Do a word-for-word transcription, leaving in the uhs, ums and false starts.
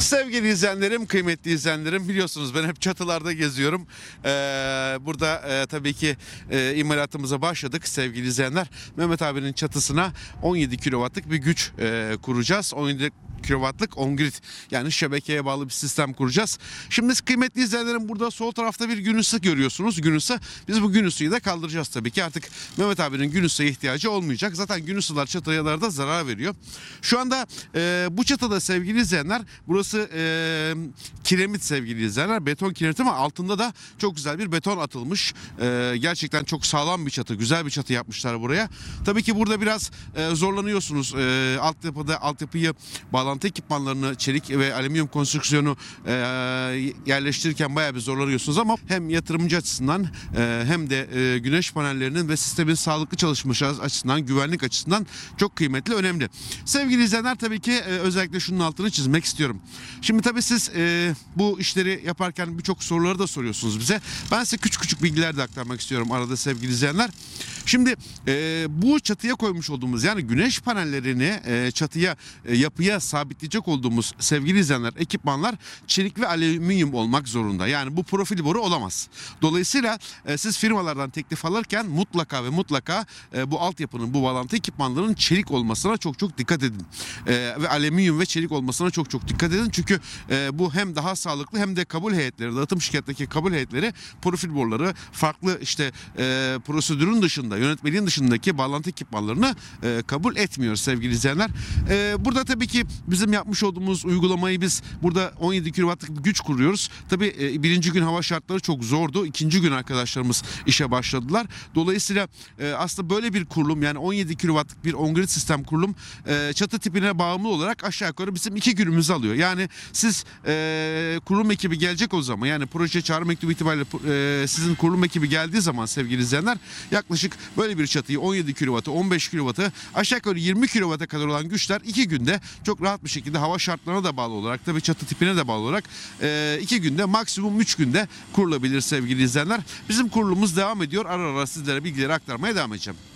Sevgili izleyenlerim, kıymetli izleyenlerim, biliyorsunuz ben hep çatılarda geziyorum. Ee, burada e, tabii ki e, imalatımıza başladık sevgili izleyenler. Mehmet abinin çatısına on yedi kilowattlık bir güç e, kuracağız. on yedi kilowattlık on-grid, yani şebekeye bağlı bir sistem kuracağız. Şimdi kıymetli izleyenlerim, burada sol tarafta bir gün ısı görüyorsunuz. Gün ısı. Biz bu gün ısıyı da kaldıracağız tabii ki. Artık Mehmet abinin gün ısıya ihtiyacı olmayacak. Zaten gün ısılar çatıyalarda zarar veriyor. Şu anda e, bu çatıda sevgili izleyenler, burası e, kiremit sevgili izleyenler. Beton kiremit ama altında da çok güzel bir beton atılmış. E, gerçekten çok sağlam bir çatı. Güzel bir çatı yapmışlar buraya. Tabii ki burada biraz e, zorlanıyorsunuz. E, altyapıda altyapıyı bağlantı ekipmanlarını, çelik ve alüminyum konstrüksiyonu e, yerleştirirken bayağı bir zorlanıyorsunuz ama hem yatırımcı açısından e, hem de e, güneş panellerinin ve sistemin sağlıklı çalışması açısından, güvenlik açısından çok kıymetli, önemli. Sevgili izleyenler, tabii ki e, özellikle şunun altını çizmek istiyorum. Şimdi tabii siz e, bu işleri yaparken birçok soruları da soruyorsunuz bize. Ben size küçük küçük bilgiler de aktarmak istiyorum arada sevgili izleyenler. Şimdi e, bu çatıya koymuş olduğumuz, yani güneş panellerini e, çatıya, e, yapıya sabitleyecek olduğumuz sevgili izleyenler, ekipmanlar çelik ve alüminyum olmak zorunda. Yani bu profil boru olamaz. Dolayısıyla e, siz firmalardan teklif alırken mutlaka ve mutlaka e, bu altyapının, bu bağlantı ekipmanlarının çelik olmasına çok çok dikkat edin. E, ve alüminyum ve çelik olmasına çok çok dikkat edin. Çünkü e, bu hem daha sağlıklı hem de kabul heyetleri, dağıtım şirketteki kabul heyetleri profil boruları, farklı işte e, prosedürün dışında, yönetmeliğin dışındaki bağlantı ekipmanlarını e, kabul etmiyor sevgili izleyenler. E, burada tabii ki bizim yapmış olduğumuz uygulamayı biz burada on yedi kilowattlık bir güç kuruyoruz. Tabii e, birinci gün hava şartları çok zordu. İkinci gün arkadaşlarımız işe başladılar. Dolayısıyla e, aslında böyle bir kurulum, yani on yedi kilowattlık bir on-grid sistem kurulum e, çatı tipine bağımlı olarak aşağı yukarı bizim iki günümüzü alıyor. Yani siz e, kurulum ekibi gelecek o zaman, yani proje çağrı mektubu itibariyle e, sizin kurulum ekibi geldiği zaman sevgili izleyenler, yaklaşık böyle bir çatıyı on yedi kilowattı, on beş kilowattı, aşağı yukarı yirmi kilowatta kadar olan güçler iki günde çok rahat bir şekilde, hava şartlarına da bağlı olarak, tabii çatı tipine de bağlı olarak e, iki günde, maksimum üç günde kurulabilir sevgili izleyenler. Bizim kurulumuz devam ediyor. Ara ara sizlere bilgileri aktarmaya devam edeceğim.